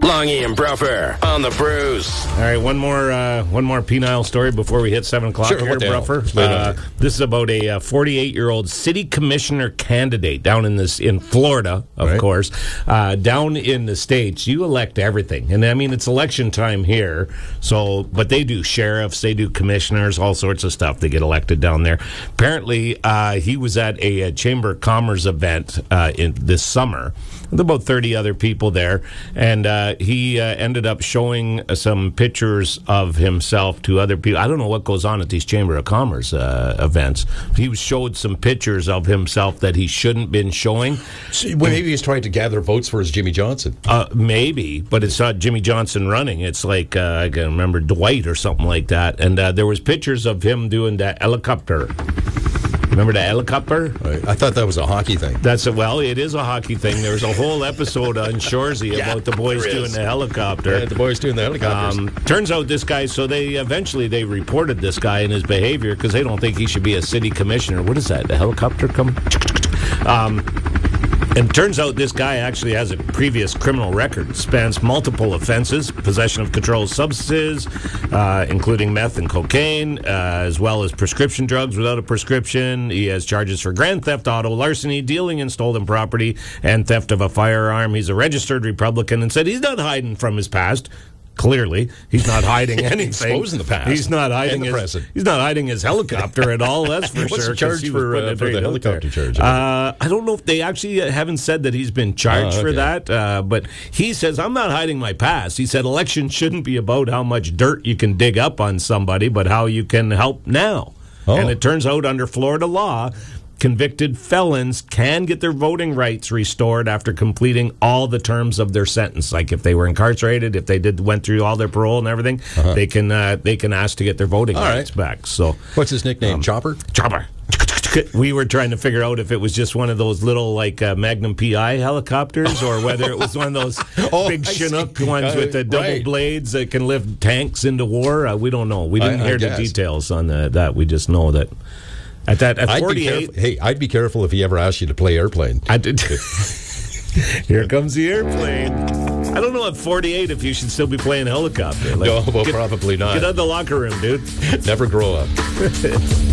Longy and Bruffer on the Bruce. All right, one more penile story before we hit 7 o'clock Sure, here, what the hell? Bruffer. This is about a 48-year-old city commissioner candidate down in Florida, of course. Down in the States, you elect everything. And I mean, it's election time here, but they do sheriffs, they do commissioners, all sorts of stuff. They get elected down there. Apparently, he was at a Chamber of Commerce event this summer with about 30 other people there, and he ended up showing some pictures of himself to other people. I don't know what goes on at these Chamber of Commerce events. He showed some pictures of himself that he shouldn't been showing. Maybe he's trying to gather votes for his Jimmy Johnson. Maybe, but it's not Jimmy Johnson running. It's like, I can remember Dwight or something like that. And there was pictures of him doing that helicopter. Remember the helicopter? I thought that was a hockey thing. It is a hockey thing. There was a whole episode on Shoresy about the boys doing the helicopter. Yeah, the boys doing the helicopters. Turns out this guy, so they reported this guy and his behavior because they don't think he should be a city commissioner. What is that? The helicopter come? And turns out this guy actually has a previous criminal record, spans multiple offenses, possession of controlled substances, including meth and cocaine, as well as prescription drugs without a prescription. He has charges for grand theft auto, larceny, dealing in stolen property, and theft of a firearm. He's a registered Republican and said he's not hiding from his past. Clearly, he's not hiding anything. Exposing the past. He's not hiding and the present. He's not hiding his helicopter at all. That's for What's sure. the charge for the helicopter charge? I don't know if they actually haven't said that he's been charged for that. But he says, I'm not hiding my past. He said elections shouldn't be about how much dirt you can dig up on somebody, but how you can help now. And it turns out under Florida law, convicted felons can get their voting rights restored after completing all the terms of their sentence. Like if they were incarcerated, if they went through all their parole and everything, they can ask to get their voting rights back. So, what's his nickname? Chopper. We were trying to figure out if it was just one of those little Magnum PI helicopters or whether it was one of those big Chinook ones with the double blades that can lift tanks into war. We don't know. We didn't hear the details on that. We just know that. At 48, I'd be careful if he ever asked you to play airplane. Here comes the airplane. I don't know at 48 if you should still be playing helicopter. No, probably not. Get out of the locker room, dude. Never grow up.